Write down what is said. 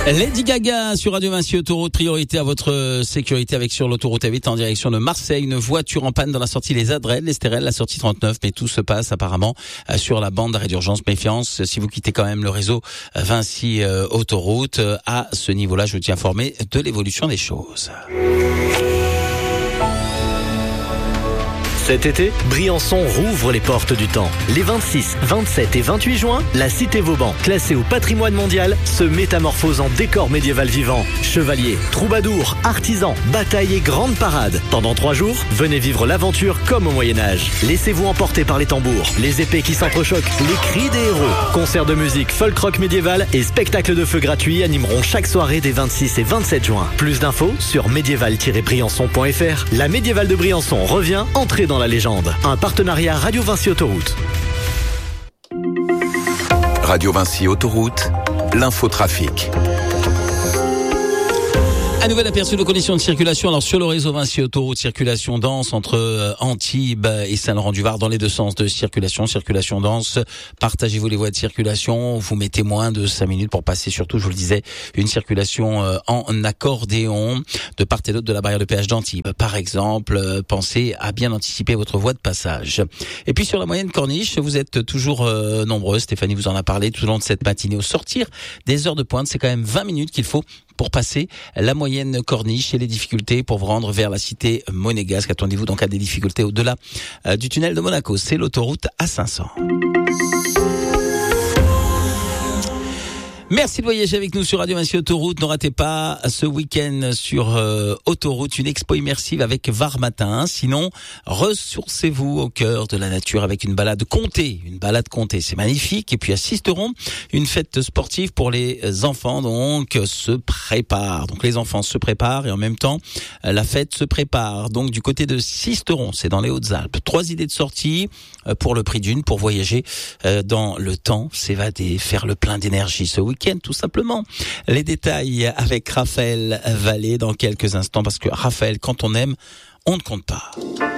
Lady Gaga sur Radio Vinci Autoroute, priorité à votre sécurité avec sur l'autoroute A8 en direction de Marseille. Une voiture en panne dans la sortie Les Adrelles, l'Estérel, la sortie 39, mais tout se passe apparemment sur la bande d'arrêt d'urgence. Méfiance, si vous quittez quand même le réseau Vinci Autoroute, à ce niveau-là, je vous tiens informé de l'évolution des choses. Cet été, Briançon rouvre les portes du temps. Les 26, 27 et 28 juin, la cité Vauban, classée au patrimoine mondial, se métamorphose en décor médiéval vivant. Chevaliers, troubadours, artisans, batailles et grandes parades. Pendant 3 jours, venez vivre l'aventure comme au Moyen-Âge. Laissez-vous emporter par les tambours, les épées qui s'entrechoquent, les cris des héros. Concerts de musique, folk rock médiéval et spectacles de feu gratuits animeront chaque soirée des 26 et 27 juin. Plus d'infos sur médiéval-briançon.fr. La médiévale de Briançon revient, entrée dans la légende. Un partenariat Radio Vinci Autoroute. Radio Vinci Autoroute, l'infotrafic. Un nouvel aperçu de conditions de circulation. Alors sur le réseau Vinci Autoroute, circulation dense entre Antibes et Saint-Laurent-du-Var dans les deux sens de circulation. Circulation dense. Partagez-vous les voies de circulation. Vous mettez moins de 5 minutes pour passer. Surtout, je vous le disais, une circulation en accordéon de part et d'autre de la barrière de péage d'Antibes. Par exemple, pensez à bien anticiper votre voie de passage. Et puis sur la moyenne corniche, vous êtes toujours nombreux. Stéphanie vous en a parlé tout au long de cette matinée. Au sortir des heures de pointe, c'est quand même 20 minutes qu'il faut pour passer la moyenne corniche et les difficultés pour vous rendre vers la cité monégasque. Attendez-vous donc à des difficultés au-delà du tunnel de Monaco. C'est l'autoroute A500. Merci de voyager avec nous sur Radio Vinci Autoroute. Ne ratez pas ce week-end sur Autoroute une expo immersive avec Var Matin. Sinon, ressourcez-vous au cœur de la nature avec une balade comptée. Une balade comptée, c'est magnifique. Et puis à Sisteron, une fête sportive pour les enfants donc se prépare. Donc les enfants se préparent et en même temps la fête se prépare. Donc du côté de Sisteron, c'est dans les Hautes-Alpes. 3 idées de sortie pour le prix d'une, pour voyager dans le temps, s'évader, faire le plein d'énergie ce week-end tout simplement. Les détails avec Raphaël Vallée dans quelques instants parce que Raphaël, quand on aime, on ne compte pas.